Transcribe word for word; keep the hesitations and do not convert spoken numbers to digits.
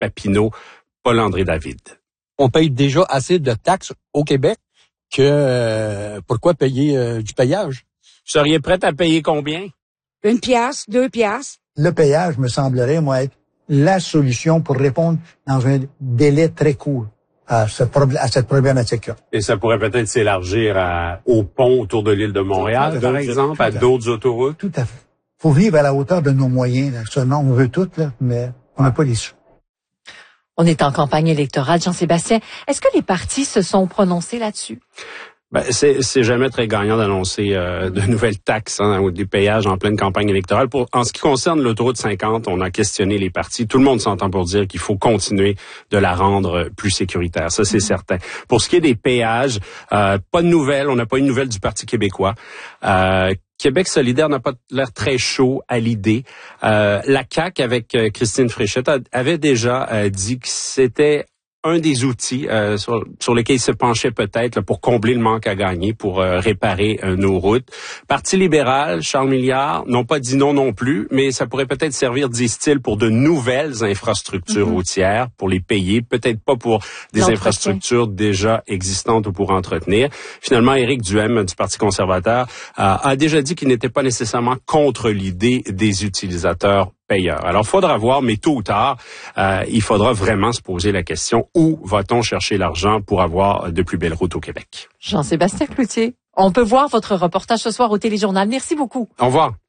Papineau, Paul-André David. On paye déjà assez de taxes au Québec que euh, pourquoi payer euh, du payage? Vous seriez prête à payer combien? Une pièce, deux pièces. Le payage me semblerait, moi, être la solution pour répondre dans un délai très court à, ce problème, à cette problématique-là. Et ça pourrait peut-être s'élargir à, au pont autour de l'île de Montréal, par exemple, à d'autres autoroutes? Tout à fait. Faut vivre à la hauteur de nos moyens. Là. Seulement, on veut tout, là, mais on n'a pas les sous. On est en campagne électorale. Jean-Sébastien, est-ce que les partis se sont prononcés là-dessus? Ben, c'est, c'est jamais très gagnant d'annoncer euh, de nouvelles taxes hein, ou des péages en pleine campagne électorale. Pour, en ce qui concerne l'autoroute cinquante, on a questionné les partis. Tout le monde s'entend pour dire qu'il faut continuer de la rendre plus sécuritaire. Ça, c'est mmh. certain. Pour ce qui est des péages, euh, pas de nouvelles. On n'a pas eu de nouvelles du Parti québécois. Euh, Québec solidaire n'a pas l'air très chaud à l'idée. Euh, la C A Q, avec euh, Christine Fréchette, avait déjà euh, dit que c'était un des outils euh, sur, sur lesquels il se penchait peut-être là, pour combler le manque à gagner, pour euh, réparer euh, nos routes. Parti libéral, Charles Milliard, n'ont pas dit non non plus, mais ça pourrait peut-être servir, disent-ils, pour de nouvelles infrastructures mm-hmm. routières, pour les payer, peut-être pas pour des infrastructures déjà existantes ou pour entretenir. Finalement, Éric Duhem du Parti conservateur euh, a déjà dit qu'il n'était pas nécessairement contre l'idée des utilisateurs payeurs. Alors, il faudra voir, mais tôt ou tard, euh, il faudra vraiment se poser la question, où va-t-on chercher l'argent pour avoir de plus belles routes au Québec? Jean-Sébastien Cloutier, on peut voir votre reportage ce soir au Téléjournal. Merci beaucoup. Au revoir.